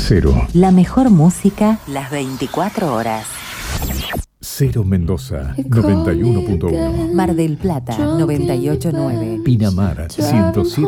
Cero. La mejor música las 24 horas. Cero Mendoza, 91.1. Mar del Plata, 98.9. Pinamar, 107.